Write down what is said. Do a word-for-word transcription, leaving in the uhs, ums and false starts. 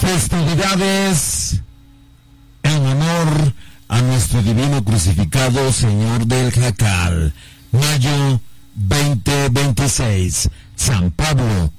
Festividades en honor a nuestro divino crucificado Señor del Jacal. Mayo veinte veintiséis. San Pablo